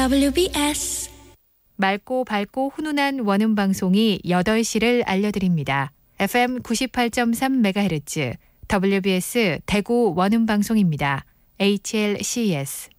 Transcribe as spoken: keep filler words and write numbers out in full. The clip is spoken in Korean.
더블유비에스 맑고 밝고 훈훈한 원음 방송이 여덟 시를 알려드립니다. 에프엠 구십팔 점 삼 메가헤르츠 더블유비에스 대구 원음 방송입니다. 에이치엘씨에스